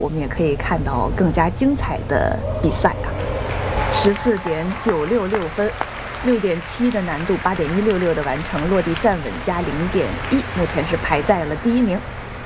我们也可以看到更加精彩的比赛啊！14.966分，6.7的难度，8.166的完成，落地站稳加0.1，目前是排在了第1名。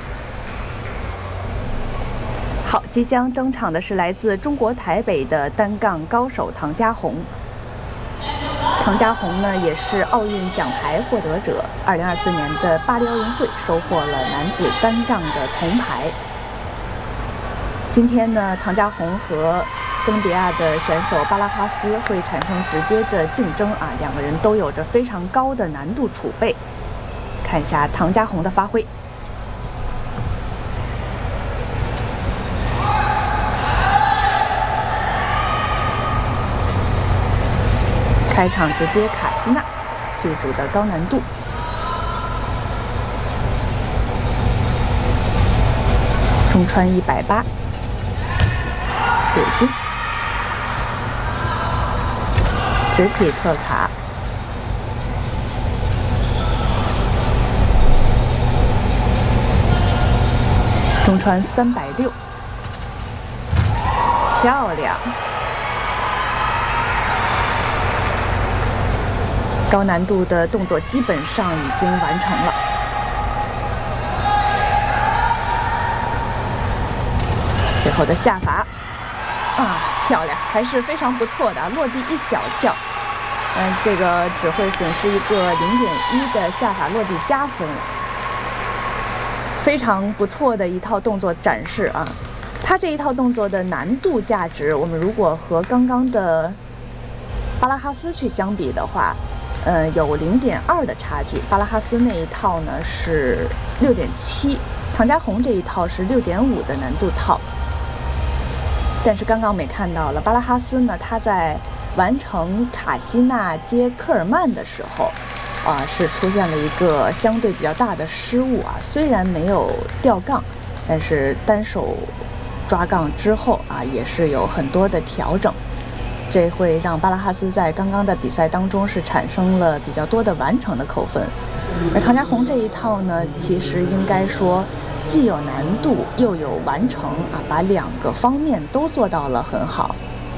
好，即将登场的是来自中国台北的单杠高手唐家宏。唐家宏呢，也是奥运奖牌获得者，2024年的巴黎奥运会收获了男子单杠的铜牌。今天呢，唐家宏和哥伦比亚的选手巴拉哈斯会产生直接的竞争啊，两个人都有着非常高的难度储备。看一下唐家宏的发挥。开场直接卡西娜，这组的高难度。中穿180，柳金，直体特卡，中穿360，漂亮。高难度的动作基本上已经完成了。最后的下法啊，漂亮，还是非常不错的，落地一小跳。这个只会损失一个0.1的下法落地加分，非常不错的一套动作展示啊。他这一套动作的难度价值，我们如果和刚刚的巴拉哈斯去相比的话，有0.2的差距。巴拉哈斯那一套呢是6.7，唐家宏这一套是6.5的难度套。但是刚刚我们也看到了，巴拉哈斯呢，他在完成卡西娜接科尔曼的时候，是出现了一个相对比较大的失误啊。虽然没有掉杠，但是单手抓杠之后啊，也是有很多的调整。这会让巴拉哈斯在刚刚的比赛当中是产生了比较多的完成的扣分，而唐家宏这一套呢，其实应该说既有难度又有完成啊，把两个方面都做到了很好。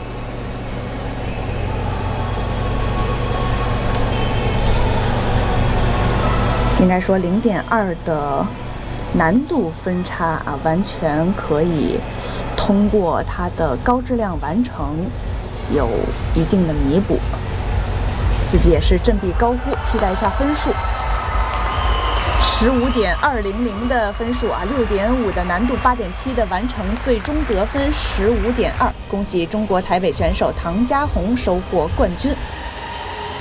应该说0.2的难度分差啊，完全可以通过它的高质量完成有一定的弥补，自己也是振臂高呼，期待一下分数。15.200的分数啊，6.5的难度，8.7的完成，最终得分15.2。恭喜中国台北选手唐家宏收获冠军。